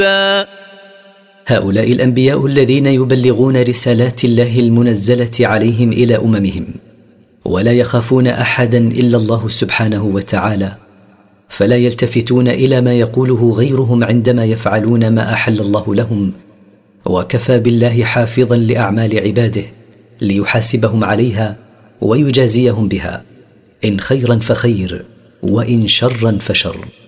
هؤلاء الأنبياء الذين يبلغون رسالات الله المنزلة عليهم إلى أممهم ولا يخافون أحدا إلا الله سبحانه وتعالى، فلا يلتفتون إلى ما يقوله غيرهم عندما يفعلون ما أحل الله لهم، وكفى بالله حافظا لأعمال عباده ليحاسبهم عليها ويجازيهم بها، إن خيرا فخير وإن شرا فشر.